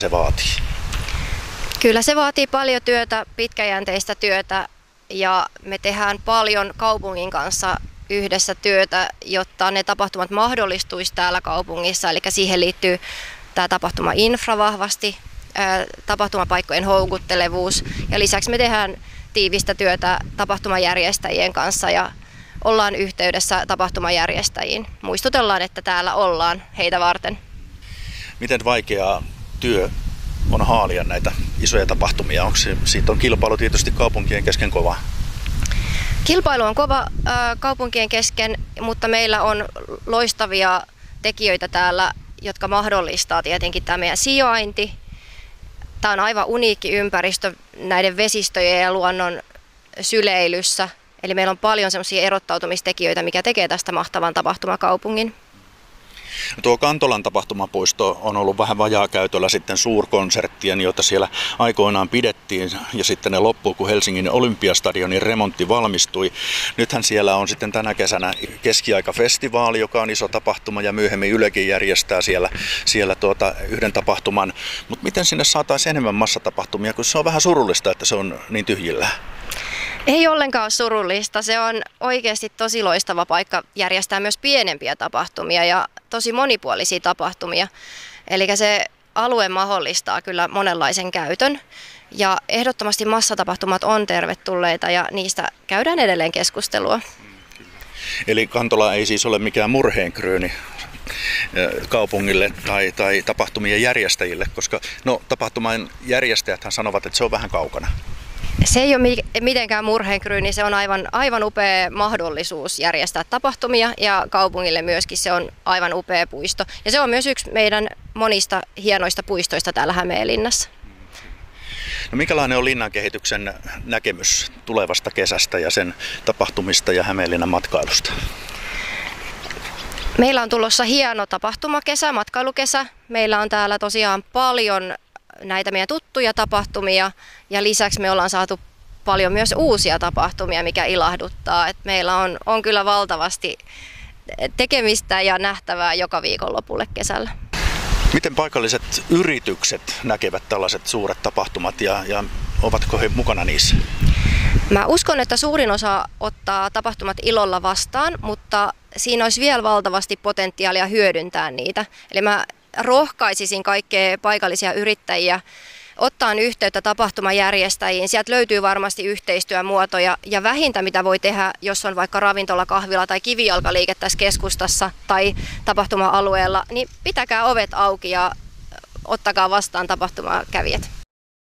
se vaatii? Kyllä se vaatii paljon työtä, pitkäjänteistä työtä ja me tehdään paljon kaupungin kanssa yhdessä työtä, jotta ne tapahtumat mahdollistuisi täällä kaupungissa. Eli siihen liittyy tämä tapahtuma-infra vahvasti, tapahtumapaikkojen houkuttelevuus ja lisäksi me tehdään tiivistä työtä tapahtumajärjestäjien kanssa ja ollaan yhteydessä tapahtumajärjestäjiin. Muistutellaan, että täällä ollaan heitä varten. Miten vaikeaa työ on haalia näitä isoja tapahtumia? Siitä on kilpailu tietysti kaupunkien kesken kova? Kilpailu on kova kaupunkien kesken, mutta meillä on loistavia tekijöitä täällä, jotka mahdollistaa tietenkin tämä meidän sijainti. Tämä on aivan uniikki ympäristö näiden vesistöjen ja luonnon syleilyssä. Eli meillä on paljon sellaisia erottautumistekijöitä, mikä tekee tästä mahtavan tapahtumakaupungin. Tuo Kantolan tapahtumapuisto on ollut vähän vajaakäytöllä sitten suurkonserttien, joita siellä aikoinaan pidettiin ja sitten ne loppuu, kun Helsingin Olympiastadionin remontti valmistui. Nythän siellä on sitten tänä kesänä keskiaikafestivaali, joka on iso tapahtuma ja myöhemmin Ylekin järjestää siellä yhden tapahtuman. Mutta miten sinne saataisiin enemmän massatapahtumia, kun se on vähän surullista, että se on niin tyhjillään? Ei ollenkaan ole surullista. Se on oikeasti tosi loistava paikka järjestää myös pienempiä tapahtumia ja tosi monipuolisia tapahtumia. Eli se alue mahdollistaa kyllä monenlaisen käytön. Ja ehdottomasti massatapahtumat on tervetulleita ja niistä käydään edelleen keskustelua. Eli Kantola ei siis ole mikään murheenkryyni kaupungille tai tapahtumien järjestäjille, koska tapahtuman järjestäjäthän sanovat, että se on vähän kaukana. Se ei ole mitenkään murheenkryyni, se on aivan upea mahdollisuus järjestää tapahtumia ja kaupungille myöskin se on aivan upea puisto. Ja se on myös yksi meidän monista hienoista puistoista täällä Hämeenlinnassa. No, minkälainen on linnan kehityksen näkemys tulevasta kesästä ja sen tapahtumista ja Hämeenlinnan matkailusta? Meillä on tulossa hieno tapahtumakesä, matkailukesä. Meillä on täällä tosiaan paljon näitä meidän tuttuja tapahtumia ja lisäksi me ollaan saatu paljon myös uusia tapahtumia, mikä ilahduttaa. Et meillä on kyllä valtavasti tekemistä ja nähtävää joka viikonlopulle kesällä. Miten paikalliset yritykset näkevät tällaiset suuret tapahtumat ja ovatko he mukana niissä? Mä uskon, että suurin osa ottaa tapahtumat ilolla vastaan, mutta siinä olisi vielä valtavasti potentiaalia hyödyntää niitä. Eli mä rohkaisisin kaikkia paikallisia yrittäjiä ottaa yhteyttä tapahtumajärjestäjiin. Sieltä löytyy varmasti yhteistyömuotoja ja vähintä mitä voi tehdä, jos on vaikka ravintola, kahvila tai kivijalkaliike tässä keskustassa tai tapahtuma-alueella, niin pitäkää ovet auki ja ottakaa vastaan tapahtumakävijät.